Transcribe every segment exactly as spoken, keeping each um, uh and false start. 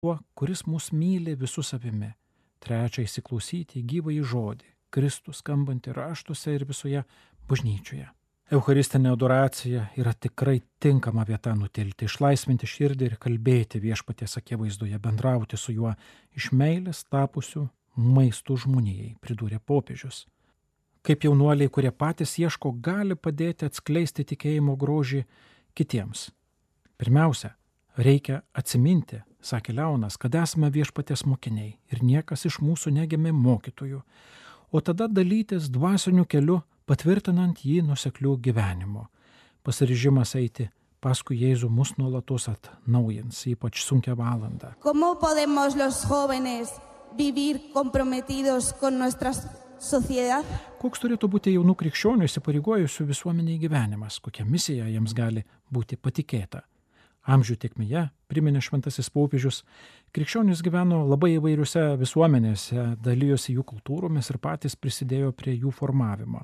tuo, kuris mus myli visų savimi. Trečia, įsiklausyti į gyvąjį žodį, Kristų skambantį raštuose ir visoje bažnyčioje. Eucharistinė adoracija yra tikrai tinkama vieta nutilti, išlaisvinti širdį ir kalbėti viešpaties akivaizdoje, bendrauti su juo iš meilės tapusių maistų žmonijai, pridūrė popiežius. Kaip jaunuoliai, kurie patys ieško, gali padėti atskleisti tikėjimo grožį kitiems. Pirmiausia, reikia atsiminti, sakė Leonas, kad esame viešpaties mokiniai ir niekas iš mūsų negimė mokytojų, o tada dalytis dvasiniu keliu, patvirtinant jį nuosekliu gyvenimu. Pasiryžimas eiti paskui Jėzų mus nuolatos atnaujins, ypač sunkią valandą. ¿Cómo podemos los jóvenes vivir comprometidos con nuestra sociedad? Koks turėtų būti jaunų krikščionių įsipareigojusių visuomeniai gyvenimas, kokia misija jiems gali būti patikėta? Amžių tėkmėje, priminė šventasis popiežius, krikščionys gyveno labai įvairiuose visuomenėse, dalyjosi jų kultūromis ir patys prisidėjo prie jų formavimo.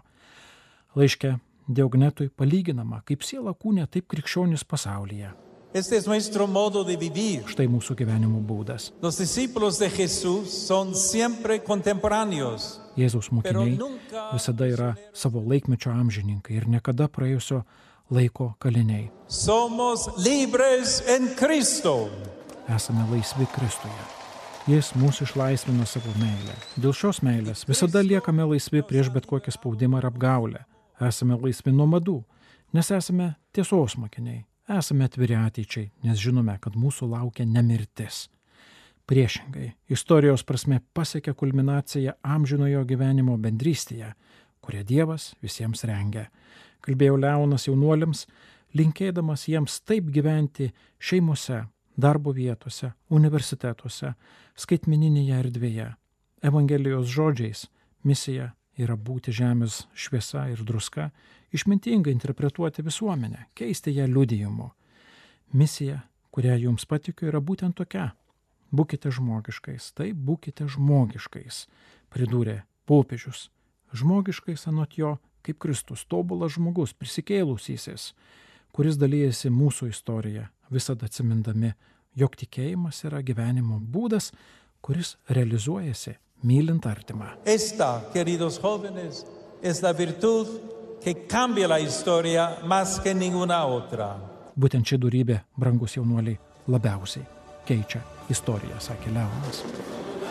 Laiške Diognetui palyginama, kaip siela kūne, taip krikščionys pasaulyje. Este es nuestro modo de vivir. Štai mūsų gyvenimo būdas. Los discípulos de Jesús son siempre contemporáneos. Jėzaus mokiniai visada yra savo laikmečio amžininkai ir niekada praėjusio laiko kaliniai. Somos libres en Cristo. Esame laisvi Kristuje. Jis mūsų išlaisvino savo meilę. Dėl šios meilės visada liekame laisvi prieš bet kokį spaudimą ir apgaulę. Esame laisvi nuo madų, nes esame tiesos mokiniai. Esame atviri ateičiai, nes žinome, kad mūsų laukia nemirtis. Priešingai, istorijos prasme pasiekia kulminaciją amžinojo gyvenimo bendrystėje, kurią Dievas visiems rengia. Kalbėjo Leonas jaunuoliams, linkėdamas jiems taip gyventi šeimose, darbo vietose, universitetuose, skaitmeninėje erdvėje. Evangelijos žodžiais misija yra būti žemės šviesa ir druska, išmintingai interpretuoti visuomenę, keisti ją liudijimu. Misija, kurią jums patikiu, yra būtent tokia. Būkite žmogiškais, taip būkite žmogiškais, pridūrė popiežius. Žmogiškais anot jo, kaip Kristus, tobulas žmogus, prisikėlusysis, kuris dalyjasi mūsų istoriją, visada atsimindami, jog tikėjimas yra gyvenimo būdas, kuris realizuojasi mylint artimą. Esta, queridos jóvenes, es la virtud que cambia la historia más que ninguna otra. Būtent ši dorybė, brangus jaunuoliai, labiausiai keičia istoriją, sakė Leonas.